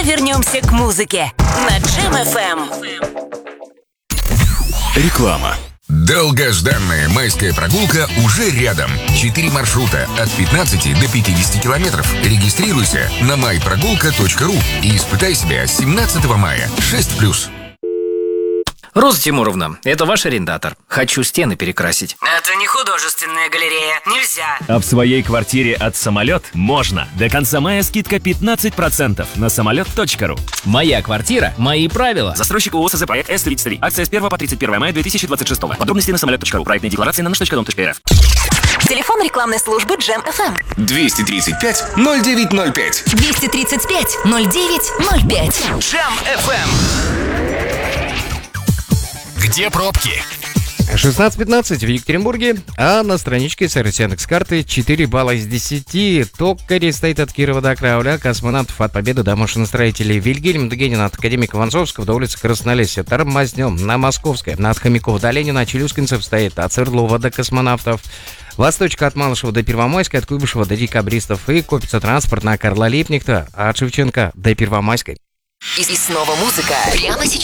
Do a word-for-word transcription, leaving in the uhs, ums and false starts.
вернемся к музыке на Джем эф эм. Реклама. Долгожданная майская прогулка уже рядом. Четыре маршрута от пятнадцати до пятидесяти километров. Регистрируйся на май прогулка точка ру и испытай себя семнадцатого мая. шесть плюс. Роза Тимуровна, это ваш арендатор. Хочу стены перекрасить. Это не художественная галерея, нельзя. А в своей квартире от «Самолет» можно. До конца мая скидка пятнадцать процентов на самолет точка ру. Моя квартира, мои правила. Застройщик ООО СЗ проект С тридцать три. Акция с первого по тридцать первое мая две тысячи двадцать шестого. Подробности на самолет точка ру. Проектные декларации на наш точка дом точка эр эф. Телефон рекламной службы Джем эф эм. двести тридцать пять ноль девять ноль пять. двести тридцать пять ноль девять ноль пять. Джем эф эм. Где пробки? шестнадцать пятнадцать в Екатеринбурге, а на страничке сервиса Яндекс.Карты четыре балла из десяти. Токари стоит от Кирова до Крауля, космонавтов от Победы до машиностроителей Вильгельм Дугенин от академика Ванцовского до улицы Краснолесья, Тормознем на Московской, от Хомякова до Ленина, Челюскинцев стоит от Свердлова до космонавтов, Восточка от Малышева до Первомайской, от Куйбышева до декабристов, и копится транспорт на Карла Липнихта от Шевченко до Первомайской. И снова музыка прямо сейчас.